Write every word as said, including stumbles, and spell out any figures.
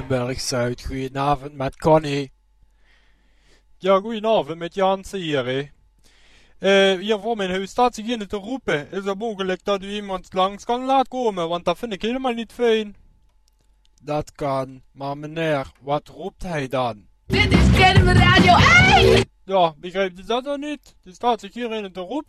Limburg-Zuid. Goedenavond met Connie. Ja, goedenavond met Jan Sieri. Uh, hier voor mijn huis staat zich in te roepen. Is het mogelijk dat u iemand langs kan laten komen? Want dat vind ik helemaal niet fijn. Dat kan, maar meneer, wat roept hij dan? Dit is Kennemer Radio één! Ja, begrijpt u dat dan niet? Die staat zich hierin te roepen.